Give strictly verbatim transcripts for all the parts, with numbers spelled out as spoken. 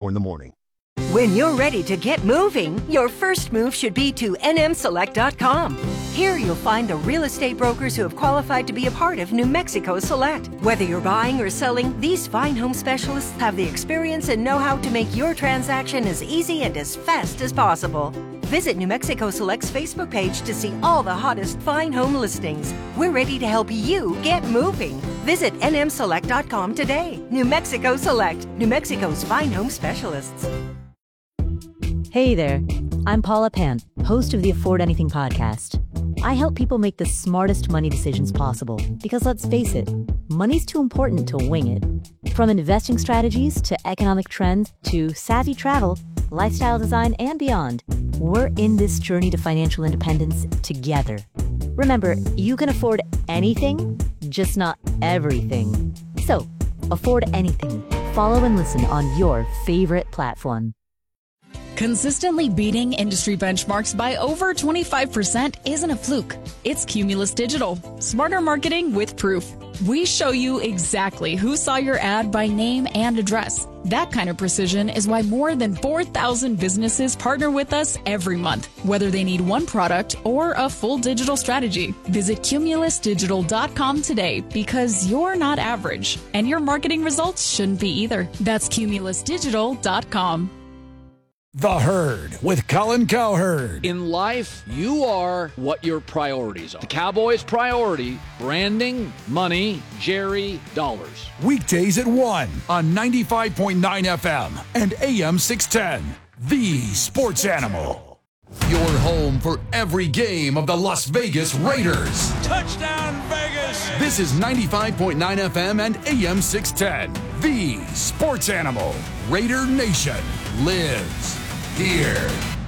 in the morning. When you're ready to get moving, your first move should be to N M select dot com. Here you'll find the real estate brokers who have qualified to be a part of New Mexico Select. Whether you're buying or selling, these fine home specialists have the experience and know-how to make your transaction as easy and as fast as possible. Visit New Mexico Select's Facebook page to see all the hottest fine home listings. We're ready to help you get moving. Visit N M select dot com today. New Mexico Select, New Mexico's fine home specialists. Hey there, I'm Paula Pant, host of the Afford Anything podcast. I help people make the smartest money decisions possible because, let's face it, money's too important to wing it. From investing strategies to economic trends to savvy travel, lifestyle design, and beyond, we're in this journey to financial independence together. Remember, you can afford anything, just not everything. So, afford anything. Follow and listen on your favorite platform. Consistently beating industry benchmarks by over twenty-five percent isn't a fluke. It's Cumulus Digital. Smarter marketing with proof. We show you exactly who saw your ad by name and address. That kind of precision is why more than four thousand businesses partner with us every month, whether they need one product or a full digital strategy. Visit Cumulus Digital dot com today because you're not average, and your marketing results shouldn't be either. That's Cumulus Digital dot com. The Herd with Colin Cowherd. In life, you are what your priorities are. The Cowboys' priority, branding, money, Jerry, dollars. Weekdays at one on ninety-five point nine F M and A M six ten. The Sports Animal. Your home for every game of the Las Vegas Raiders. Touchdown, Vegas! This is ninety-five point nine F M and A M six ten. The Sports Animal. Raider Nation lives here.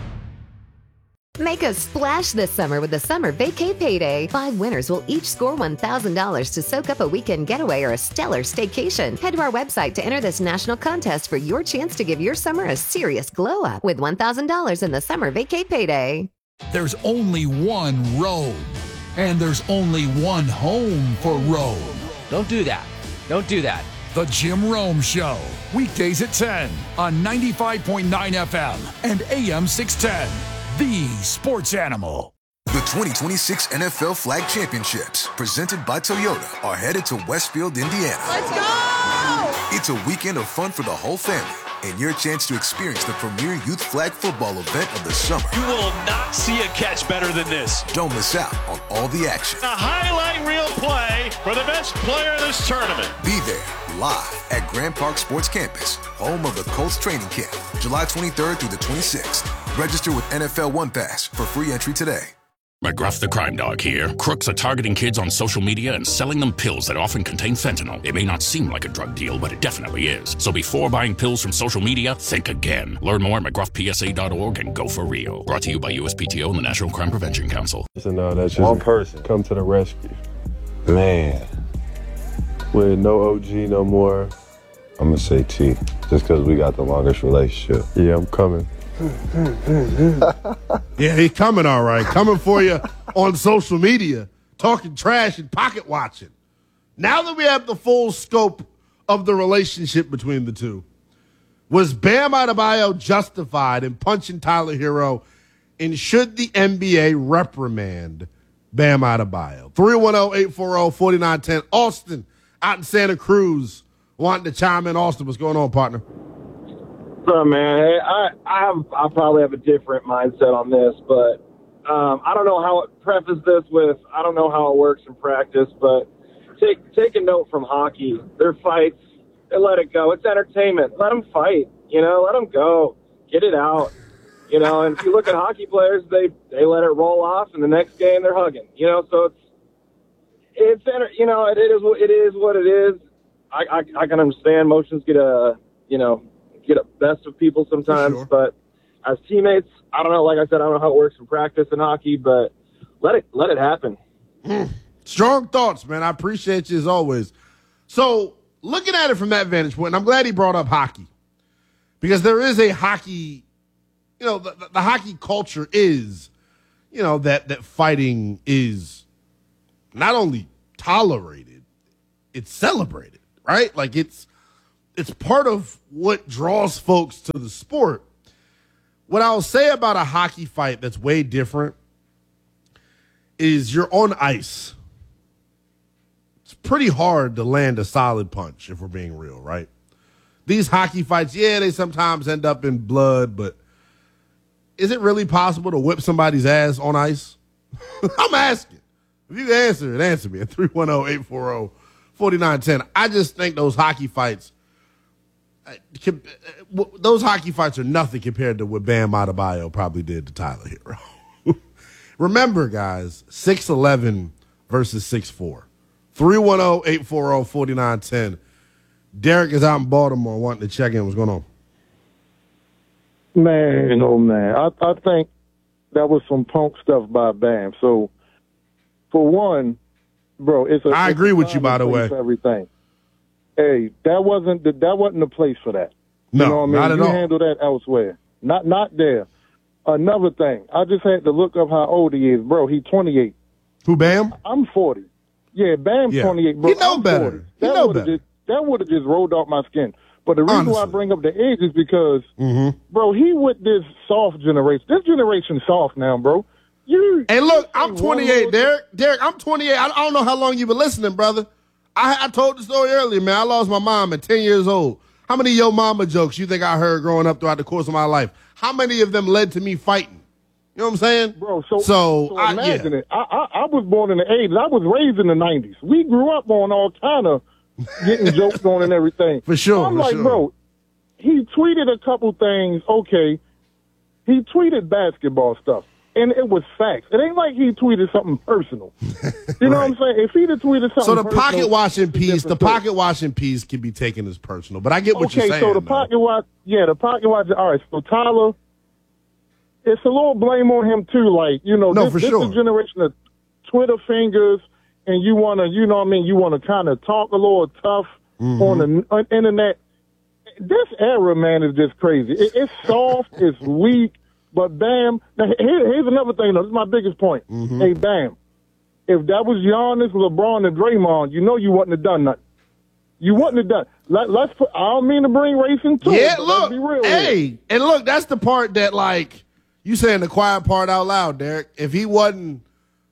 Make a splash this summer with the Summer Vacay Payday. Five winners will each score one thousand dollars to soak up a weekend getaway or a stellar staycation. Head to our website to enter this national contest for your chance to give your summer a serious glow up with one thousand dollars in the Summer Vacay Payday. There's only one road, and there's only one home for Rome. Don't do that. Don't do that. The Jim Rome Show, weekdays at ten on ninety-five point nine F M and A M six ten. The Sports Animal. The twenty twenty-six N F L Flag Championships, presented by Toyota, are headed to Westfield, Indiana. Let's go! It's a weekend of fun for the whole family and your chance to experience the premier youth flag football event of the summer. You will not see a catch better than this. Don't miss out on all the action. A highlight reel play for the best player in this tournament. Be there live at Grand Park Sports Campus, home of the Colts training camp, July twenty-third through the twenty-sixth. Register with N F L One Pass for free entry today. McGruff the Crime Dog here. Crooks are targeting kids on social media and selling them pills that often contain fentanyl. It may not seem like a drug deal, but it definitely is. So before buying pills from social media, think again. Learn more at McGruff P S A dot org and go for real. Brought to you by U S P T O and the National Crime Prevention Council. So no, that's just one person come to the rescue. Man, with no O G no more, I'm gonna say T, just because we got the longest relationship. Yeah, I'm coming. Yeah, he's coming all right. Coming for you on social media, talking trash and pocket watching. Now that we have the full scope of the relationship between the two, was Bam Adebayo justified in punching Tyler Hero, and should the N B A reprimand Bam Adebayo? three one zero, eight four zero, four nine one zero. Austin out in Santa Cruz wanting to chime in. Austin, what's going on, partner? What's up, man? Hey, I I have I probably have a different mindset on this, but um, I don't know how it preface this with I don't know how it works in practice, but take take a note from hockey. Their fights, they let it go. It's entertainment. Let them fight. You know, let them go. Get it out. You know, and if you look at hockey players, they they let it roll off, and the next game they're hugging. You know, so it's it's you know it is it is what it is. I I, I can understand emotions get a you know. get a best of people sometimes, sure. But as teammates, I don't know. Like I said, I don't know how it works in practice in hockey, but let it let it happen. Mm. Strong thoughts, man. I appreciate you as always. So looking at it from that vantage point, and I'm glad he brought up hockey because there is a hockey, you know, the, the, the hockey culture is, you know, that that fighting is not only tolerated, it's celebrated, right? Like it's it's part of what draws folks to the sport. What I'll say about a hockey fight that's way different is you're on ice. It's pretty hard to land a solid punch, if we're being real, right? These hockey fights, yeah, they sometimes end up in blood, but is it really possible to whip somebody's ass on ice? I'm asking. If you can answer it, answer me at three one zero, eight four zero, four nine one zero. I just think those hockey fights, those hockey fights are nothing compared to what Bam Adebayo probably did to Tyler Hero. Remember, guys, six eleven versus six four. three one zero, eight four zero, four nine one zero. Derek is out in Baltimore wanting to check in. What's going on? Man, oh, man. I, I think that was some punk stuff by Bam. So, for one, bro, it's a I it's agree a with you, by the way. For everything. Hey, that wasn't the, that wasn't the place for that. No, you know what I mean? not at you all. handle that elsewhere. Not not there. Another thing, I just had to look up how old he is, bro. He's twenty-eight. Who, Bam? I'm forty. Yeah, Bam's Yeah. twenty-eight, bro. He know I'm better. forty. He That know would've better. Just, that would have just rolled off my skin. But the reason why I Honestly. bring up the age is because, Mm-hmm. bro, he with this soft generation. This generation soft now, bro. You. Hey, look, you I'm say one twenty-eight, little- Derek. Derek, I'm twenty-eight. I, I don't know how long you've been listening, brother. I, I told the story earlier, man. I lost my mom at ten years old. How many Yo Mama jokes you think I heard growing up throughout the course of my life? How many of them led to me fighting? You know what I'm saying? Bro, so, So, so I- imagine yeah. it. I, I, I was born in the eighties. I was raised in the nineties. We grew up on all kind of getting jokes on and everything. For sure, I'm for like, sure. bro, he tweeted a couple things. Okay, he tweeted basketball stuff, and it was facts. It ain't like he tweeted something personal. You know what I'm saying? If he'd have tweeted something So the personal, pocket watching it's a piece, the different story. pocket watching piece can be taken as personal. But I get what okay, you're saying. so the though. pocket watch, yeah, the pocket watch. All right, so Tyler, it's a little blame on him too. Like, you know, No, this, for this sure. is a generation of Twitter fingers, and you want to, you know what I mean, you want to kind of talk a little tough Mm-hmm. on the on the internet. This era, man, is just crazy. It, it's soft, it's weak, but Bam. Now, here, here's another thing, though. This is my biggest point. Mm-hmm. Hey, Bam, if that was Giannis, LeBron, and Draymond, you know you wouldn't have done nothing. You wouldn't have done. Let, let's put. I don't mean to bring race into it. Yeah, but look, let's be real here. hey, and look, that's the part that, like, you saying the quiet part out loud, Derek. If he wasn't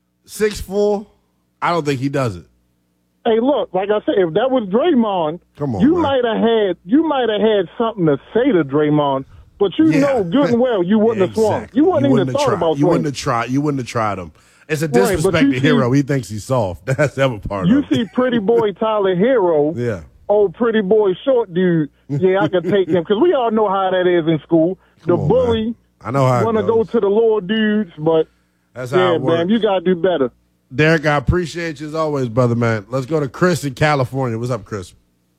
six four, I don't think he does it. Hey, look, like I said, if that was Draymond, Come on, you man. might have had you might have had something to say to Draymond, but you Yeah. know good and well you wouldn't have swung. Exactly. You wouldn't even have have thought tried. about You wouldn't swinging. have tried. You wouldn't have tried him. It's a Right, but disrespect you to see- Hero. He thinks he's soft. That's the other part You of it. see pretty boy Tyler Hero, Yeah. old pretty boy short dude, yeah, I could take him, because we all know how that is in school. The on, bully man. I know how it want to go goes. to the lower dudes, but That's how yeah, it works. man, you got to do better. Derek, I appreciate you as always, brother, man. Let's go to Chris in California. What's up, Chris?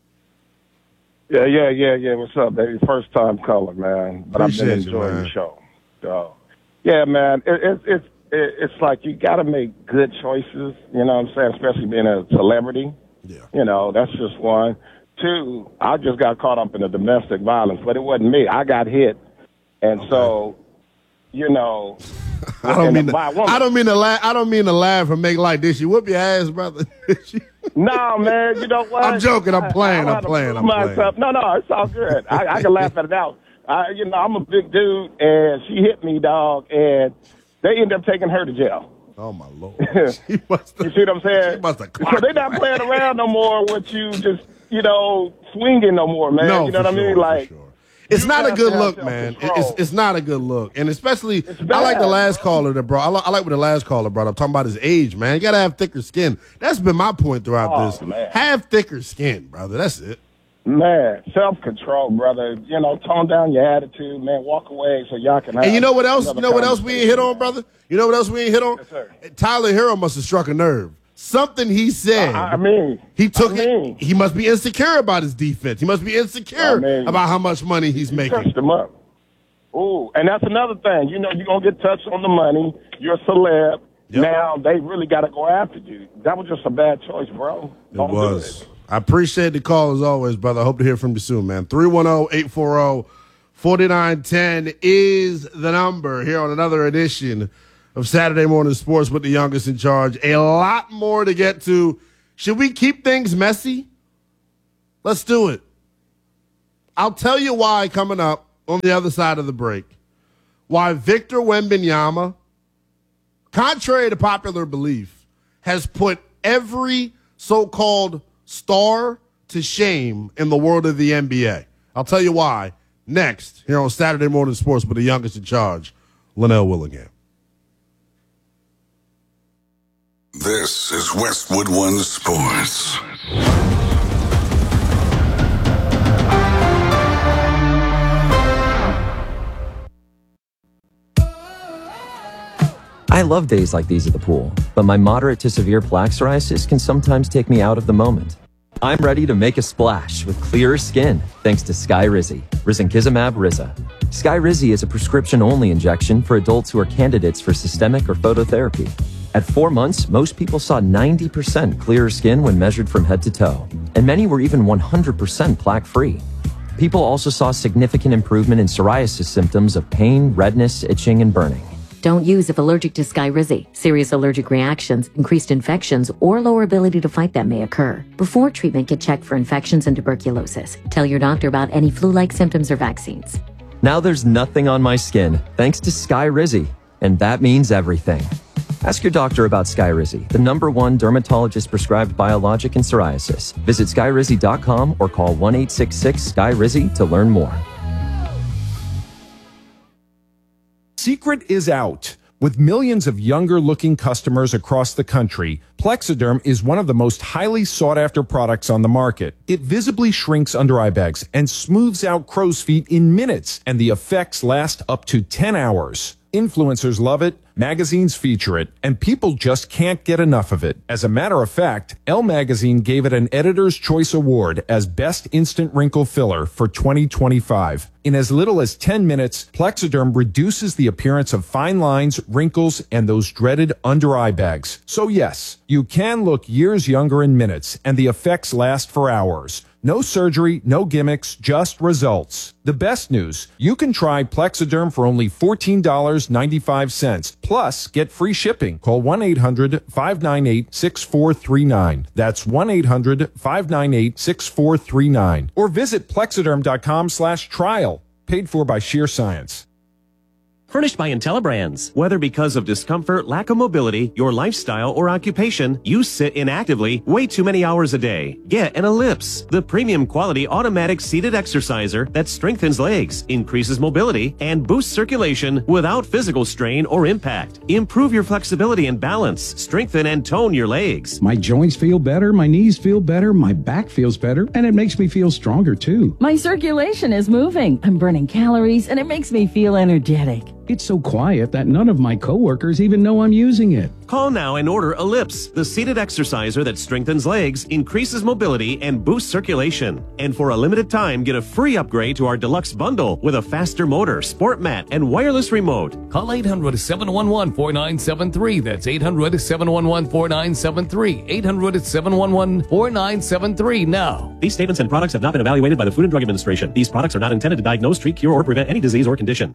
Yeah, yeah, yeah, yeah. What's up, baby? First time caller, man. But I've Appreciate been you, enjoying man. the show. So, yeah, man. It, it, it's it, it's like you got to make good choices. You know what I'm saying? Especially being a celebrity. Yeah. You know, that's just one. Two, I just got caught up in the domestic violence, but it wasn't me. I got hit, and so, you know. I don't and mean to, by a woman. I don't mean to laugh. I don't mean to laugh or make like this. You whoop your ass, brother. No, man, you know what? I'm joking. I'm playing. I, I I'm playing. I'm myself. No, no, it's all good. I, I can laugh at it out. I, you know, I'm a big dude, and she hit me, dog, and they ended up taking her to jail. Oh my lord! You see what I'm saying? She must have So they're not playing around no more with you, just you know, swinging no more, man. No, you know for what I mean? sure, for Like. sure. It's You not a have good to have look, man. It- self-control. It's it's not a good look, and especially I bad, like the last bro. caller that brought. I, li- I like what the last caller brought up, talking about his age, man. You gotta have thicker skin. That's been my point throughout Oh, this. man. Have thicker skin, brother. That's it. Man, self-control, brother. You know, tone down your attitude, man. Walk away so y'all can have. And you know what else? You another know what else we ain't hit on, brother? You know what else we ain't hit on? Yes, sir. Tyler Hero must have struck a nerve. Something he said. I, I mean, he took I mean, it. He must be insecure about his defense. He must be insecure I mean, about how much money he's you making. touched them up. Ooh, and that's another thing. You know, you're going to get touched on the money. You're a celeb. Yep. Now they really got to go after you. That was just a bad choice, bro. It Don't do was. it. I appreciate the call as always, brother. I hope to hear from you soon, man. three one zero, eight four zero, four nine one zero is the number here on another edition of Saturday Morning Sports with the youngest in charge. A lot more to get to. Should we keep things messy? Let's do it. I'll tell you why coming up on the other side of the break. Why Victor Wembanyama, contrary to popular belief, has put every so-called star to shame in the world of the N B A. I'll tell you why next here on Saturday Morning Sports with the youngest in charge, Linnell Willingham. This is Westwood One Sports. I love days like these at the pool, but my moderate to severe plaque psoriasis can sometimes take me out of the moment. I'm ready to make a splash with clearer skin thanks to Skyrizi, risankizumab Riza. Skyrizi is a prescription-only injection for adults who are candidates for systemic or phototherapy. At four months, most people saw ninety percent clearer skin when measured from head to toe, and many were even one hundred percent plaque-free. People also saw significant improvement in psoriasis symptoms of pain, redness, itching, and burning. Don't use if allergic to Skyrizi. Serious allergic reactions, increased infections, or lower ability to fight them may occur. Before treatment, get checked for infections and tuberculosis. Tell your doctor about any flu-like symptoms or vaccines. Now there's nothing on my skin thanks to Skyrizi, and that means everything. Ask your doctor about Skyrizi, the number one dermatologist-prescribed biologic in psoriasis. Visit skyrizi dot com or call one eight six six S K Y R I Z I to learn more. Secret is out. With millions of younger-looking customers across the country, Plexiderm is one of the most highly sought-after products on the market. It visibly shrinks under-eye bags and smooths out crow's feet in minutes, and the effects last up to ten hours. Influencers love it, magazines feature it, and people just can't get enough of it. As a matter of fact, Elle Magazine gave it an Editor's Choice Award as Best Instant Wrinkle Filler for twenty twenty-five. In as little as ten minutes, Plexiderm reduces the appearance of fine lines, wrinkles, and those dreaded under-eye bags. So yes, you can look years younger in minutes, and the effects last for hours. No surgery, no gimmicks, just results. The best news, you can try Plexiderm for only fourteen dollars and ninety-five cents. Plus, get free shipping. Call one eight hundred five nine eight six four three nine. That's one eight hundred five nine eight six four three nine. Or visit plexiderm dot com slash trial. Paid for by Sheer Science. Furnished by IntelliBrands. Whether because of discomfort, lack of mobility, your lifestyle, or occupation, you sit inactively way too many hours a day. Get an Ellipse, the premium quality automatic seated exerciser that strengthens legs, increases mobility, and boosts circulation without physical strain or impact. Improve your flexibility and balance, strengthen and tone your legs. My joints feel better, my knees feel better, my back feels better, and it makes me feel stronger too. My circulation is moving. I'm burning calories, and it makes me feel energetic. It's so quiet that none of my coworkers even know I'm using it. Call now and order Ellipse, the seated exerciser that strengthens legs, increases mobility, and boosts circulation. And for a limited time, get a free upgrade to our deluxe bundle with a faster motor, sport mat, and wireless remote. Call eight hundred seven one one four nine seven three. That's eight hundred seven one one four nine seven three. eight hundred seven one one four nine seven three now. These statements and products have not been evaluated by the Food and Drug Administration. These products are not intended to diagnose, treat, cure, or prevent any disease or condition.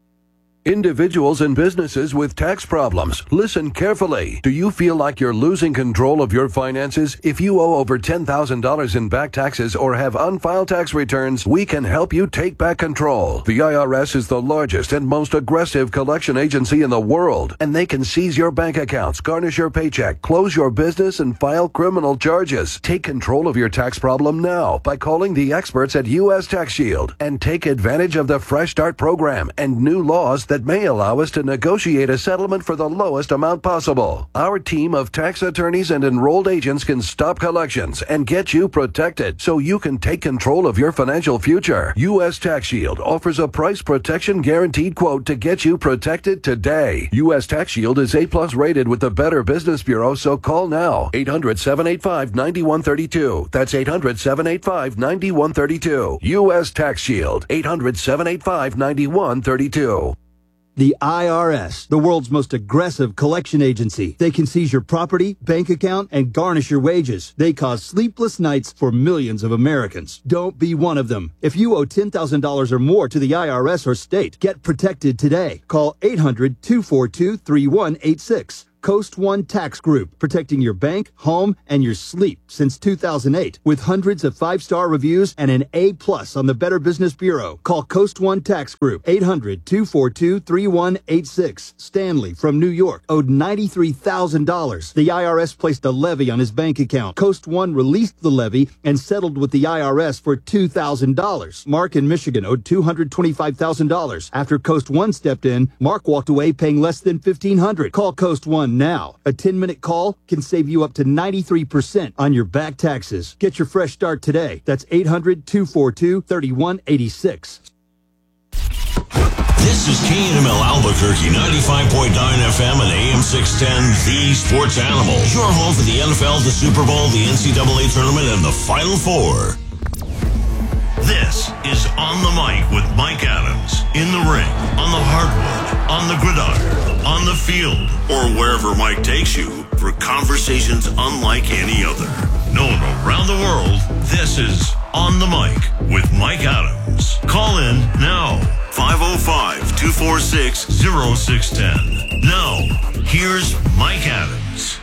Individuals and businesses with tax problems, listen carefully. Do you feel like you're losing control of your finances? If you owe over ten thousand dollars in back taxes or have unfiled tax returns, we can help you take back control. The I R S is the largest and most aggressive collection agency in the world, and they can seize your bank accounts, garnish your paycheck, close your business, and file criminal charges. Take control of your tax problem now by calling the experts at U S Tax Shield and take advantage of the Fresh Start program and new laws that may allow us to negotiate a settlement for the lowest amount possible. Our team of tax attorneys and enrolled agents can stop collections and get you protected so you can take control of your financial future. U S Tax Shield offers a price protection guaranteed quote to get you protected today. U S Tax Shield is A plus rated with the Better Business Bureau, so call now. eight hundred seven eight five nine one three two. That's eight hundred seven eight five nine one three two. U S Tax Shield. eight hundred seven eight five nine one three two. The I R S, the world's most aggressive collection agency. They can seize your property, bank account, and garnish your wages. They cause sleepless nights for millions of Americans. Don't be one of them. If you owe ten thousand dollars or more to the I R S or state, get protected today. Call eight hundred two four two three one eight six. Coast One Tax Group, protecting your bank, home, and your sleep since two thousand eight. With hundreds of five-star reviews and an A plus on the Better Business Bureau. Call Coast One Tax Group, eight hundred, two four two, three one eight six. Stanley from New York owed ninety-three thousand dollars. The I R S placed a levy on his bank account. Coast One released the levy and settled with the I R S for two thousand dollars. Mark in Michigan owed two hundred twenty-five thousand dollars. After Coast One stepped in, Mark walked away paying less than fifteen hundred dollars. Call Coast One now. A ten-minute call can save you up to ninety-three percent on your back taxes. Get your fresh start today. That's eight hundred, two four two, three one eight six. This is K N M L Albuquerque, ninety-five point nine F M and A M six ten, The Sports Animal. Your home for the N F L, the Super Bowl, the N C double A Tournament, and the Final Four. This is On the Mic with Mike Adams. In the ring, on the hardwood, on the gridiron, on the field, or wherever Mike takes you for conversations unlike any other. Known around the world, this is On the Mic with Mike Adams. Call in now. five oh five, two four six, oh six one oh. Now, here's Mike Adams.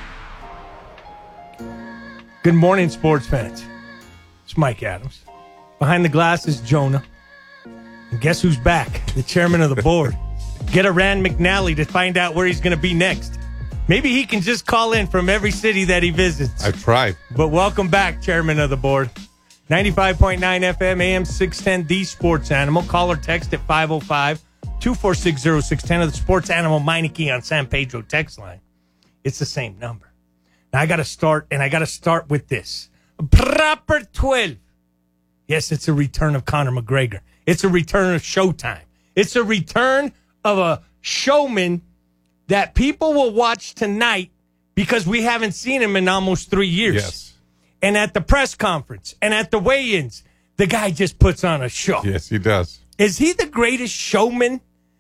Good morning, sports fans. It's Mike Adams. Behind the glass is Jonah. And guess who's back? The chairman of the board. Get a Rand McNally to find out where he's going to be next. Maybe he can just call in from every city that he visits. I've tried. But welcome back, chairman of the board. ninety-five point nine F M, A M six ten, The Sports Animal. Call or text at five oh five, two four six, oh six one oh, the Sports Animal Meineke on San Pedro text line. It's the same number. Now, I got to start, and I got to start with this. Proper twelve. Yes, it's a return of Conor McGregor. It's a return of Showtime. It's a return of a showman that people will watch tonight because we haven't seen him in almost three years. Yes. And at the press conference and at the weigh-ins, the guy just puts on a show. Yes, he does. Is he the greatest showman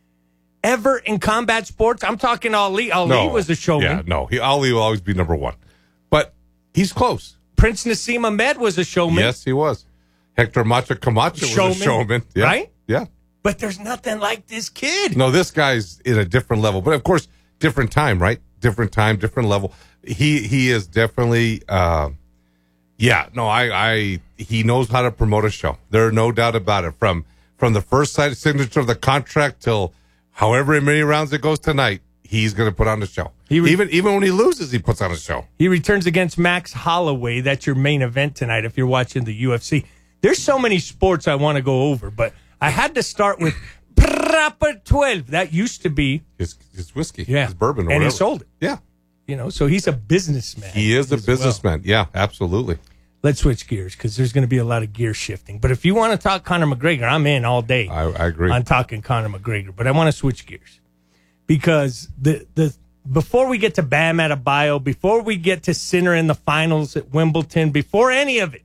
ever in combat sports? I'm talking Ali. Ali no. was a showman. Yeah, no. He, Ali will always be number one. But he's close. Prince Nassim Ahmed was a showman. Yes, he was. Hector Macha Camacho showman, was a showman. Yeah. Right? Yeah. But there's nothing like this kid. No, this guy's in a different level. But, of course, different time, right? Different time, different level. He he is definitely... Uh, Yeah, no, I, I, he knows how to promote a show. There are no doubt about it. From from the first side signature of the contract till however many rounds it goes tonight, he's going to put on the show. He re- even even when he loses, he puts on a show. He returns against Max Holloway. That's your main event tonight if you're watching the U F C. There's so many sports I want to go over, but I had to start with Proper twelve. That used to be his his whiskey, yeah, his bourbon, or and whatever. he sold it. Yeah. You know, so he's a businessman. He is a businessman. Well. Yeah, absolutely. Let's switch gears because there's going to be a lot of gear shifting. But if you want to talk Conor McGregor, I'm in all day. I, I agree. On talking Conor McGregor, but I want to switch gears because the the before we get to Bam Adebayo, before we get to Sinner in the finals at Wimbledon, before any of it,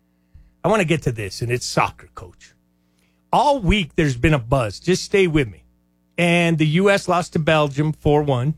I want to get to this, and it's soccer, coach. All week there's been a buzz. Just stay with me. And the U S lost to Belgium four one.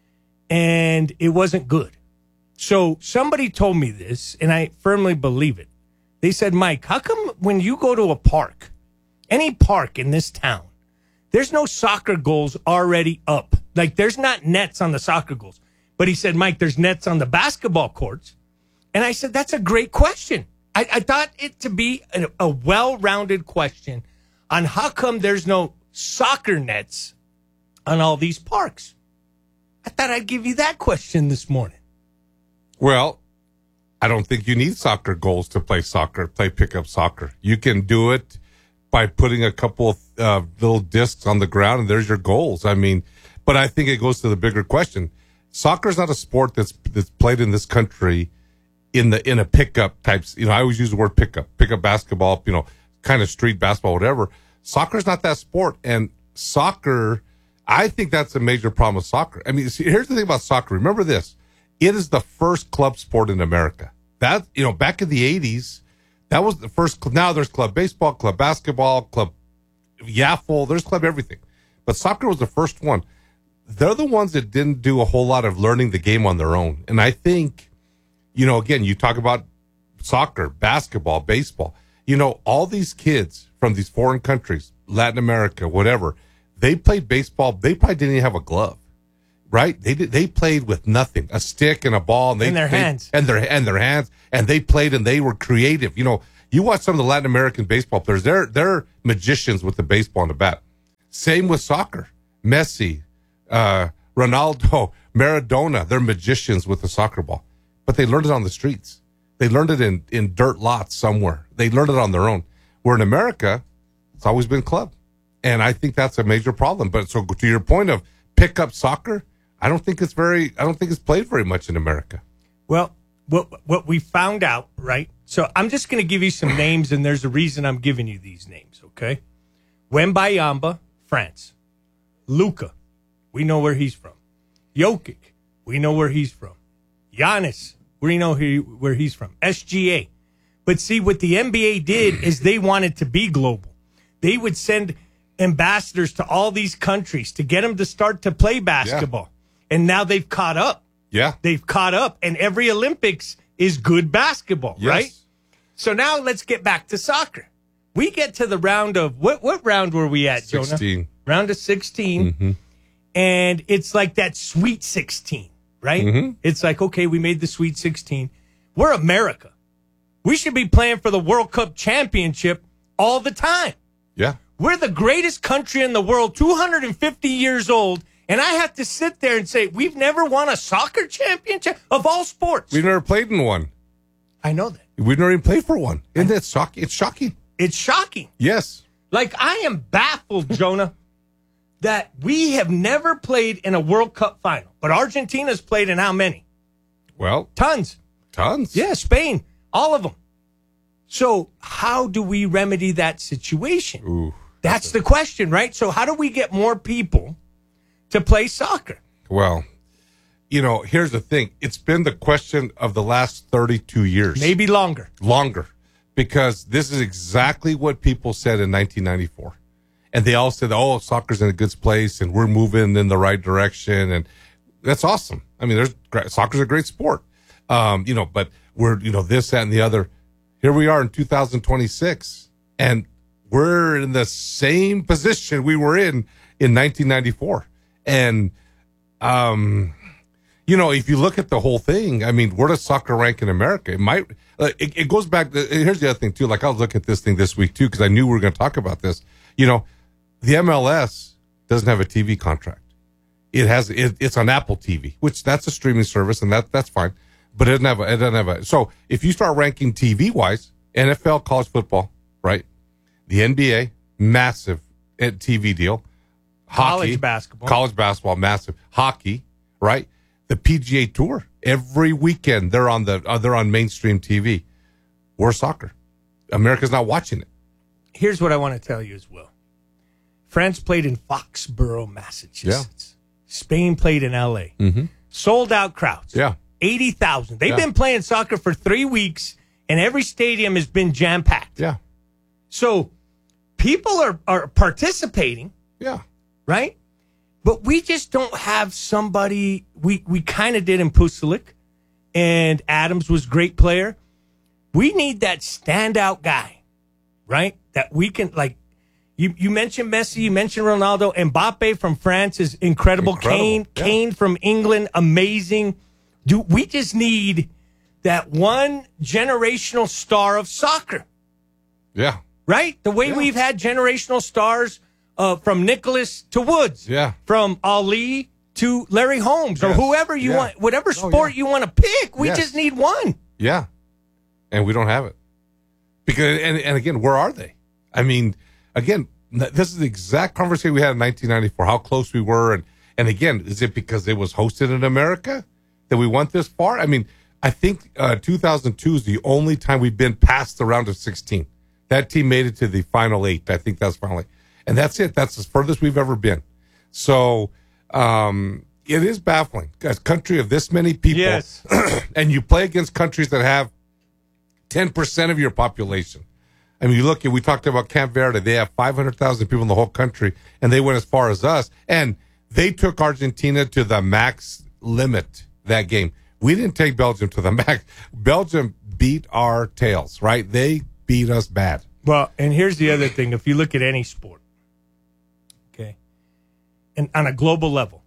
And it wasn't good. So somebody told me this, and I firmly believe it. They said, Mike, how come when you go to a park, any park in this town, there's no soccer goals already up? Like, there's not nets on the soccer goals. But he said, Mike, there's nets on the basketball courts. And I said, that's a great question. I, I thought it to be a, a well-rounded question on how come there's no soccer nets on all these parks. I thought I'd give you that question this morning. Well, I don't think you need soccer goals to play soccer, play pickup soccer. You can do it by putting a couple of uh, little discs on the ground, and there's your goals. I mean, but I think it goes to the bigger question. Soccer is not a sport that's that's played in this country in the in a pickup types. You know, I always use the word pickup, pickup basketball. You know, kind of street basketball, whatever. Soccer is not that sport, and soccer. I think that's a major problem with soccer. I mean, see, here's the thing about soccer. Remember this. It is the first club sport in America. That, you know, back in the eighties, that was the first. Now there's club baseball, club basketball, club yaffle. There's club everything. But soccer was the first one. They're the ones that didn't do a whole lot of learning the game on their own. And I think, you know, again, you talk about soccer, basketball, baseball. You know, all these kids from these foreign countries, Latin America, whatever, they played baseball. They probably didn't even have a glove. right? They did, they played with nothing, a stick and a ball, and they In their they- hands. and their and their hands, and they played and they were creative. You know, you watch some of the Latin American baseball players; they're they're magicians with the baseball and the bat. Same with soccer. Messi, uh, Ronaldo, Maradona, they're magicians with the soccer ball, but they learned it on the streets. They learned it in in dirt lots somewhere. They learned it on their own. Where in America, it's always been club. And I think that's a major problem. But so to your point of pick up soccer, I don't think it's very, I don't think it's played very much in America. Well, what what we found out, right? So I'm just going to give you some names, and there's a reason I'm giving you these names, okay? Wembayamba, France. Luka, we know where he's from. Jokic, we know where he's from. Giannis, we know he, where he's from. S G A. But see, what the N B A did is they wanted to be global. They would send ambassadors to all these countries to get them to start to play basketball. Yeah. And now they've caught up. Yeah. They've caught up, and every Olympics is good basketball, Yes. right? So now let's get back to soccer. We get to the round of, what what round were we at, Jonah? sixteen. Round of sixteen. Mm-hmm. And it's like that Sweet sixteen, right? Mm-hmm. It's like, okay, we made the Sweet sixteen. We're America. We should be playing for the World Cup championship all the time. Yeah. We're the greatest country in the world, two hundred fifty years old, and I have to sit there and say, we've never won a soccer championship of all sports. We've never played in one. I know that. We've never even played for one. Isn't that shocking? It's shocking. It's shocking. Yes. Like, I am baffled, Jonah, that we have never played in a World Cup final. But Argentina's played in how many? Well, Tons. tons. Yeah, Spain, all of them. So how do we remedy that situation? Ooh, That's the question, right? So how do we get more people to play soccer? Well, you know, here's the thing. It's been the question of the last thirty-two years. Maybe longer. Longer. Because this is exactly what people said in nineteen ninety-four. And they all said, oh, soccer's in a good place and we're moving in the right direction. And that's awesome. I mean, there's great, soccer's a great sport. Um, you know, but we're, you know, this, that, and the other. Here we are in two thousand twenty-six, and we're in the same position we were in in nineteen ninety-four. And, um, you know, if you look at the whole thing, I mean, where does soccer rank in America? It might, uh, it, it goes back. To, here's the other thing, too. Like, I was looking at this thing this week, too, because I knew we were going to talk about this. You know, the M L S doesn't have a T V contract. It has, it, it's on Apple T V, which that's a streaming service, and that that's fine. But it doesn't have a, it doesn't have a, so if you start ranking T V wise, N F L, college football, right? The N B A, massive T V deal. Hockey, College basketball. College basketball, massive. Hockey, right? The P G A Tour, every weekend they're on the, uh, they're on mainstream T V. We're soccer. America's not watching it. Here's what I want to tell you as well. France played in Foxborough, Massachusetts. Yeah. Spain played in L A. Mm-hmm. Sold out crowds. Yeah. eighty thousand. They've Yeah. been playing soccer for three weeks, and every stadium has been jam-packed. Yeah. So people are, are participating. Yeah. Right? But we just don't have somebody. We, we kind of did in Pusulik, and Adams was a great player. We need that standout guy, right? That we can, like, you, you mentioned Messi, you mentioned Ronaldo. Mbappe from France is incredible. Incredible, Kane, yeah. Kane from England, amazing. Do we just need that one generational star of soccer, Yeah. right? The way Yeah. we've had generational stars uh, from Nicholas to Woods, Yeah. from Ali to Larry Holmes, or Yes. whoever you Yeah. want, whatever Oh, sport yeah. you want to pick. We Yes. just need one. Yeah. And we don't have it. Because, and, and again, where are they? I mean, again, n- this is the exact conversation we had in nineteen ninety-four, how close we were. And, and again, is it because it was hosted in America that we went this far? I mean, I think uh, two thousand two is the only time we've been past the round of sixteen. That team made it to the final eight. I think that's finally. And that's it. That's as furthest we've ever been. So um, it is baffling. A country of this many people. Yes. And you play against countries that have ten percent of your population. I mean, you look at, we talked about Camp Verde. They have five hundred thousand people in the whole country, and they went as far as us. And they took Argentina to the max limit that game. We didn't take Belgium to the max. Belgium beat our tails, right? They beat us bad. Well, and here's the other thing. If you look at any sport, okay, and on a global level,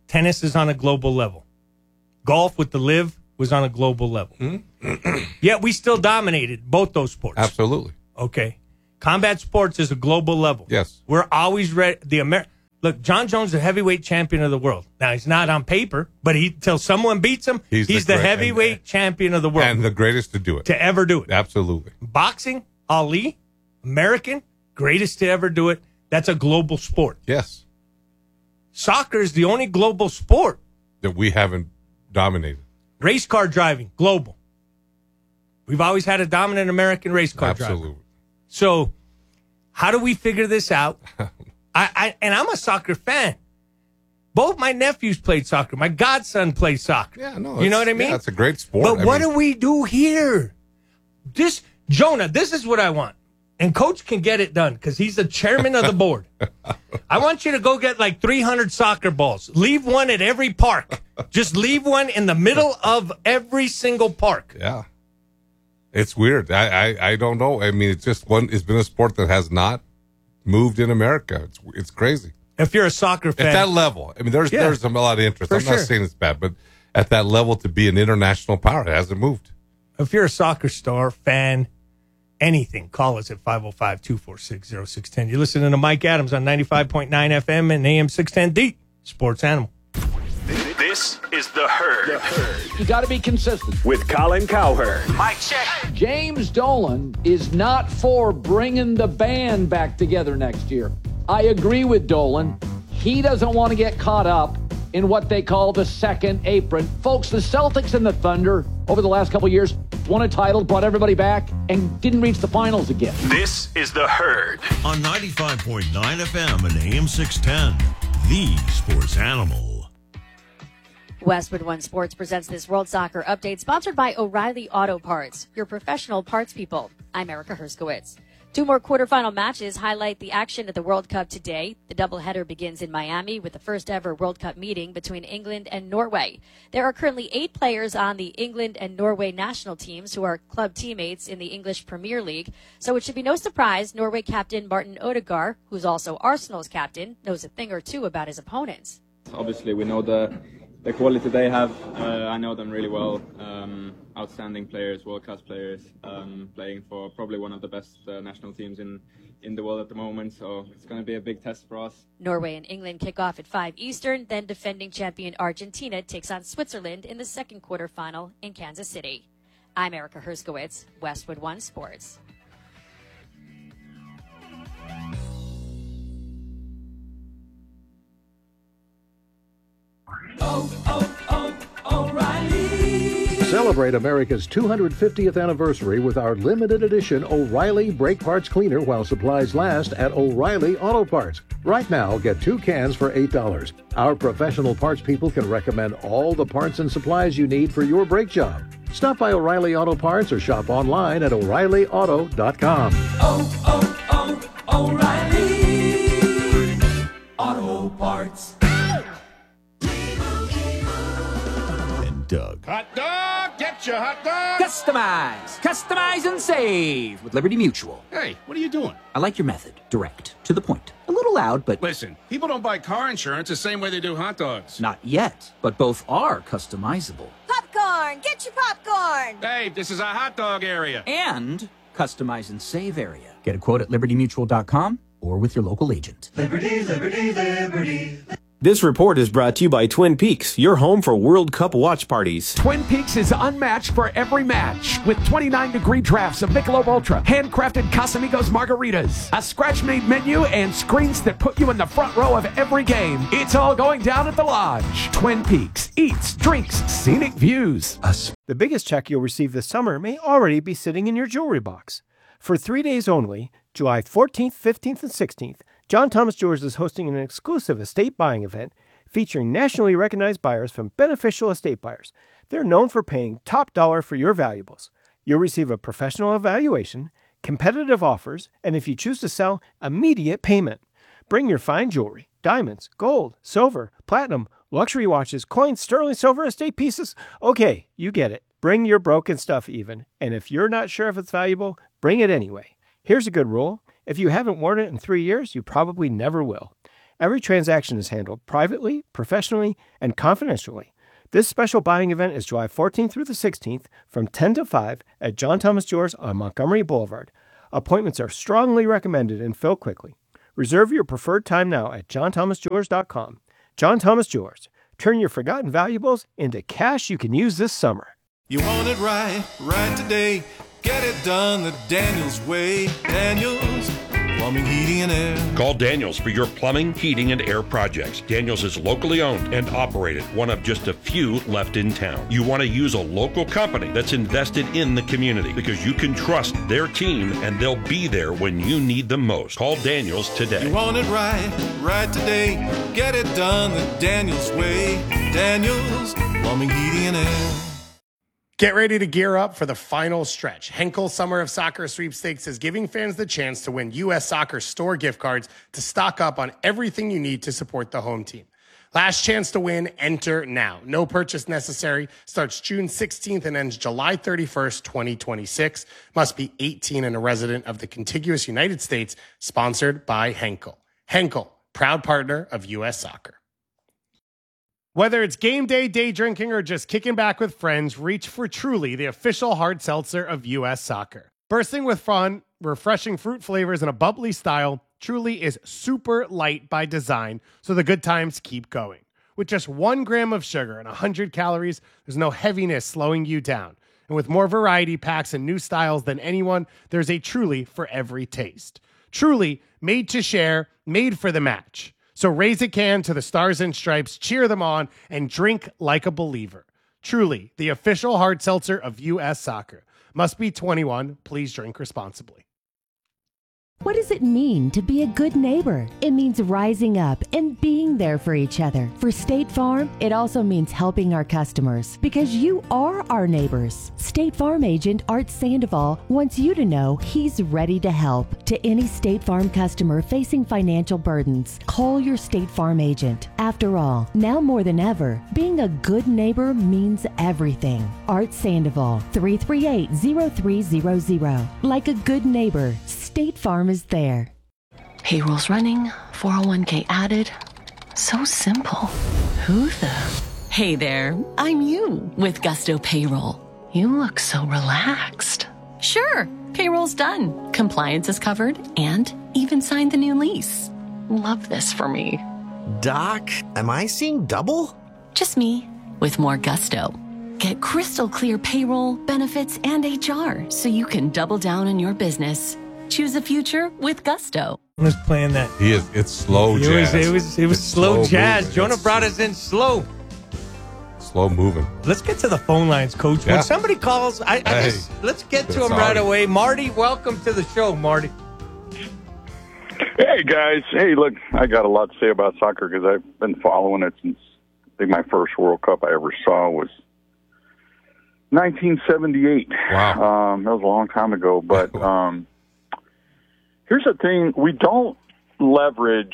Tennis is on a global level. Golf with the Live was on a global level. Mm-hmm. Yet we still dominated both those sports. Absolutely. Okay. Combat sports is a global level. Yes. We're always ready. The Amer- Look, John Jones is the heavyweight champion of the world. Now, he's not on paper, but he till someone beats him, he's, he's the, the great, heavyweight and, champion of the world. And the greatest to do it. To ever do it. Absolutely. Boxing, Ali, American, greatest to ever do it. That's a global sport. Yes. Soccer is the only global sport that we haven't dominated. Race car driving, global. We've always had a dominant American race car driver. Absolutely. So, how do we figure this out? I, I and I'm a soccer fan. Both my nephews played soccer. My godson played soccer. Yeah, no, you know what I mean? Yeah, it's a great sport. But I what mean, do we do here? This Jonah, this is what I want. And Coach can get it done because he's the chairman of the board. I want you to go get like three hundred soccer balls. Leave one at every park. Just leave one in the middle of every single park. Yeah. It's weird. I, I, I don't know. I mean, it's just one. It's been a sport that has not moved in America. It's it's crazy. If you're a soccer fan. At that level. I mean, there's Yeah. there's a lot of interest. For I'm sure. not saying it's bad, but at that level to be an international power, it hasn't moved. If you're a soccer star, fan, anything, call us at five oh five, two four six, oh six one oh. You're listening to Mike Adams on ninety-five point nine F M and A M six ten D, Sports Animal. This is The Herd. The Herd. You got to be consistent. With Colin Cowherd. Mike, check. James Dolan is not for bringing the band back together next year. I agree with Dolan. He doesn't want to get caught up in what they call the second apron. Folks, the Celtics and the Thunder over the last couple of years won a title, brought everybody back, and didn't reach the finals again. This is The Herd. On ninety-five point nine F M and A M six ten, the Sports Animal. Westwood One Sports presents this World Soccer Update, sponsored by O'Reilly Auto Parts, your professional parts people. I'm Erica Herskowitz. Two more quarterfinal matches highlight the action at the World Cup today. The doubleheader begins in Miami with the first ever World Cup meeting between England and Norway. There are currently eight players on the England and Norway national teams who are club teammates in the English Premier League. So it should be no surprise Norway captain Martin Odegaard, who's also Arsenal's captain, knows a thing or two about his opponents. Obviously, we know the the quality they have. Uh, I know them really well. Um, outstanding players, world-class players, um, playing for probably one of the best uh, national teams in, in the world at the moment. So it's going to be a big test for us. Norway and England kick off at five Eastern. Then defending champion Argentina takes on Switzerland in the second quarterfinal in Kansas City. I'm Erica Herskowitz, Westwood One Sports. Oh, oh, oh, O'Reilly. Celebrate America's two hundred fiftieth anniversary with our limited edition O'Reilly Brake Parts Cleaner while supplies last at O'Reilly Auto Parts. Right now, get two cans for eight dollars. Our professional parts people can recommend all the parts and supplies you need for your brake job. Stop by O'Reilly Auto Parts or shop online at O'Reilly Auto dot com. Oh, oh, oh, O'Reilly Auto Parts. Doug. Hot dog, get your hot dog. Customize, customize and save with Liberty Mutual. Hey, what are you doing? I like your method. Direct, to the point. A little loud, but... Listen, people don't buy car insurance the same way they do hot dogs. Not yet, but both are customizable. Popcorn, get your popcorn. Hey, this is a hot dog area. And customize and save area. Get a quote at Liberty Mutual dot com or with your local agent. Liberty, liberty, liberty. This report is brought to you by Twin Peaks, your home for World Cup watch parties. Twin Peaks is unmatched for every match with twenty-nine degree drafts of Michelob Ultra, handcrafted Casamigos margaritas, a scratch-made menu, and screens that put you in the front row of every game. It's all going down at the Lodge. Twin Peaks eats, drinks, scenic views. The biggest check you'll receive this summer may already be sitting in your jewelry box. For three days only, July fourteenth, fifteenth, and sixteenth, John Thomas Jewelers is hosting an exclusive estate buying event featuring nationally recognized buyers from Beneficial Estate Buyers. They're known for paying top dollar for your valuables. You'll receive a professional evaluation, competitive offers, and if you choose to sell, immediate payment. Bring your fine jewelry, diamonds, gold, silver, platinum, luxury watches, coins, sterling silver, estate pieces. Okay, you get it. Bring your broken stuff even, and if you're not sure if it's valuable, bring it anyway. Here's a good rule. If you haven't worn it in three years, you probably never will. Every transaction is handled privately, professionally, and confidentially. This special buying event is July fourteenth through the sixteenth from ten to five at John Thomas Jewelers on Montgomery Boulevard. Appointments are strongly recommended and fill quickly. Reserve your preferred time now at john thomas jewelers dot com. John Thomas Jewelers. Turn your forgotten valuables into cash you can use this summer. You want it right, right today. Get it done the Daniels way. Daniels Plumbing, Heating, and Air. Call Daniels for your plumbing, heating, and air projects. Daniels is locally owned and operated, one of just a few left in town. You want to use a local company that's invested in the community because you can trust their team and they'll be there when you need them most. Call Daniels today. You want it right, right today. Get it done the Daniels way. Daniels Plumbing, Heating, and Air. Get ready to gear up for the final stretch. Henkel Summer of Soccer Sweepstakes is giving fans the chance to win U S Soccer store gift cards to stock up on everything you need to support the home team. Last chance to win, enter now. No purchase necessary. Starts June sixteenth and ends July thirty-first, twenty twenty-six. Must be eighteen and a resident of the contiguous United States. Sponsored by Henkel. Henkel, proud partner of U S Soccer. Whether it's game day, day drinking, or just kicking back with friends, reach for Truly, the official hard seltzer of U S Soccer. Bursting with fun, refreshing fruit flavors, and a bubbly style, Truly is super light by design, so the good times keep going. With just one gram of sugar and one hundred calories, there's no heaviness slowing you down. And with more variety packs and new styles than anyone, there's a Truly for every taste. Truly, made to share, made for the match. So raise a can to the Stars and Stripes, cheer them on, and drink like a believer. Truly, the official hard seltzer of U S Soccer. Must be twenty-one. Please drink responsibly. What does it mean to be a good neighbor? It means rising up and being there for each other. For State Farm, it also means helping our customers because you are our neighbors. State Farm agent Art Sandoval wants you to know he's ready to help. To any State Farm customer facing financial burdens, call your State Farm agent. After all, now more than ever, being a good neighbor means everything. Art Sandoval, three three eight, zero three zero zero. Like a good neighbor, State Farm is there. Payroll's running, four oh one k added. So simple. Who the? Hey there, I'm you with Gusto Payroll. You look so relaxed. Sure, payroll's done. Compliance is covered and even signed the new lease. Love this for me. Doc, am I seeing double? Just me with more gusto. Get crystal clear payroll, benefits, and H R so you can double down on your business. Choose a future with Gusto. I was playing that. He is. It's slow it jazz. Was, it was. It was It's slow, slow jazz. moving. Jonah It's- brought us in slow. Slow moving. Let's get to the phone lines, Coach. Yeah. When somebody calls, I, I Hey. just, let's get to It's him right already- away. Marty, welcome to the show, Marty. Hey, guys. Hey, look, I got a lot to say about soccer because I've been following it since I think my first World Cup I ever saw was nineteen seventy-eight. Wow. Um, that was a long time ago. But um, here's the thing. We don't leverage,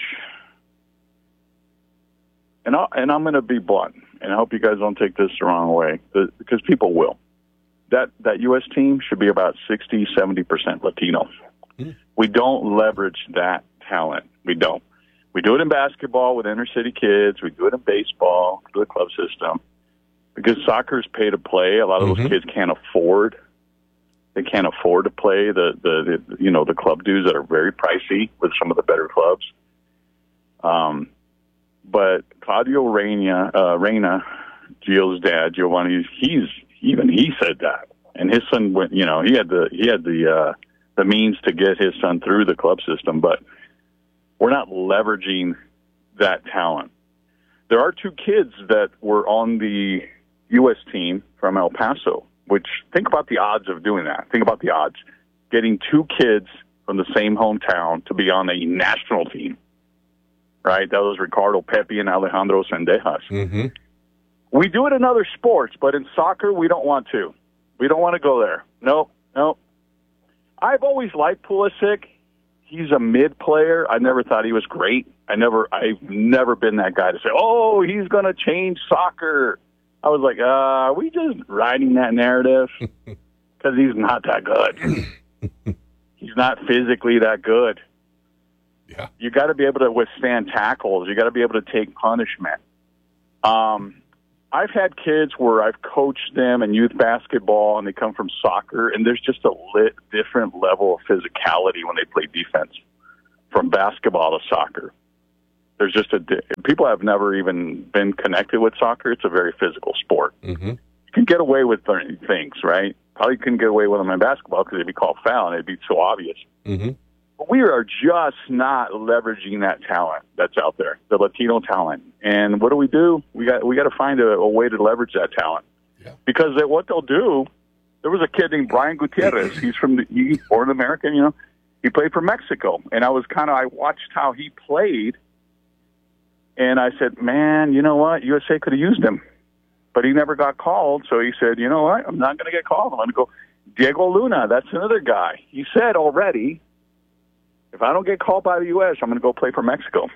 and, I, and I'm going to be blunt, and I hope you guys don't take this the wrong way, because people will. That, that U S team should be about sixty, seventy percent Latino. Mm. We don't leverage that talent. We don't. We do it in basketball with inner city kids. We do it in baseball through the club system. Because soccer is pay to play. A lot of Mm-hmm. those kids can't afford. They can't afford to play the, the, the you know the club dues that are very pricey with some of the better clubs. Um, but Claudio Reyna, uh, Reyna, Gio's dad, Giovanni, he's even he said that, and his son went. You know, he had the he had the uh, the means to get his son through the club system, but we're not leveraging that talent. There are two kids that were on the U S team from El Paso, which think about the odds of doing that. Think about the odds. Getting two kids from the same hometown to be on a national team, right? That was Ricardo Pepi and Alejandro Sendejas. Mm-hmm. We do it in other sports, but in soccer, we don't want to. We don't want to go there. No, no. I've always liked Pulisic. He's a mid player. I never thought he was great. I never, I've never been that guy to say, "Oh, he's going to change soccer." I was like, uh, "Are we just riding that narrative?" Because he's not that good. He's not physically that good. Yeah. You got to be able to withstand tackles. You got to be able to take punishment. Um, I've had kids where I've coached them in youth basketball, and they come from soccer, and there's just a lit, different level of physicality when they play defense from basketball to soccer. There's just a people have never even been connected with soccer. It's a very physical sport. Mm-hmm. You can get away with certain things, right? Probably couldn't get away with them in basketball because it'd be called foul and it'd be so obvious. Mm-hmm. But we are just not leveraging that talent that's out there, the Latino talent. And what do we do? We got we got to find a, a way to leverage that talent. Yeah. Because they, what they'll do, there was a kid named Brian Gutierrez. He's from the he's born American, you know. He played for Mexico, and I was kind of I watched how he played. And I said, man, you know what? U S A could have used him. But he never got called, so he said, you know what? I'm not going to get called. I'm going to go. Diego Luna, that's another guy. He said already, if I don't get called by the U S, I'm going to go play for Mexico.